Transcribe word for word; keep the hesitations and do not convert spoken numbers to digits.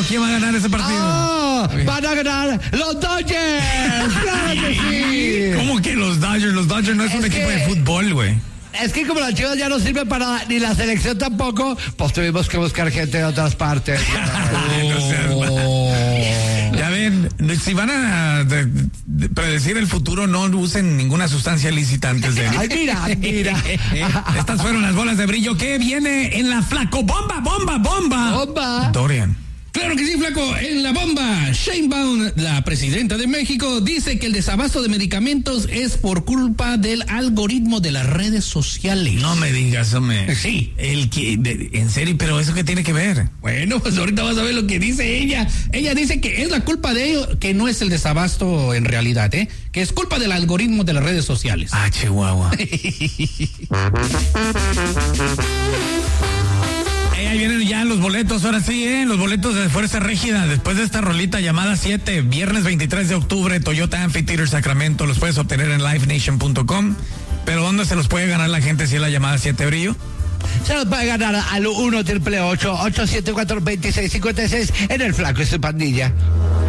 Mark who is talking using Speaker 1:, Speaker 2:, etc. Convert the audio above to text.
Speaker 1: ¿Quién va a ganar ese partido?
Speaker 2: ¡Oh! ¡Van a ganar los Dodgers! ¡Claro que sí!
Speaker 1: ¿Cómo que los Dodgers? Los Dodgers no es, es un equipo que... de fútbol, güey.
Speaker 2: Es que como las Chivas ya no sirven para ni la selección tampoco, pues tuvimos que buscar gente de otras partes.
Speaker 1: Oh. Ya ven, si van a de, de predecir el futuro, no usen ninguna sustancia ilícita antes de...
Speaker 2: Ay, mira, mira.
Speaker 1: Estas fueron las bolas de brillo que viene en la Flaco Bomba, bomba, bomba.
Speaker 2: Bomba.
Speaker 1: Dorian.
Speaker 3: Claro que sí, Flaco, en la bomba. Sheinbaum, la presidenta de México, dice que el desabasto de medicamentos es por culpa del algoritmo de las redes sociales.
Speaker 1: No me digas, hombre.
Speaker 3: Sí.
Speaker 1: El que, de, en serio, pero ¿eso qué tiene que ver?
Speaker 3: Bueno, pues ahorita vas a ver lo que dice ella. Ella dice que es la culpa de ellos, que no es el desabasto en realidad, ¿eh? Que es culpa del algoritmo de las redes sociales.
Speaker 1: Ah, Chihuahua. Ahí vienen ya los boletos, ahora sí, ¿eh? Los boletos de Fuerza Régida, después de esta rolita llamada siete, viernes veintitrés de octubre, Toyota Amphitheater Sacramento, los puedes obtener en live nation punto com, pero ¿dónde se los puede ganar la gente si es la llamada siete, Brillo?
Speaker 2: Se los puede ganar al uno triple ocho, ocho siete cuatro, dos seis cinco seis en el Flaco y su pandilla.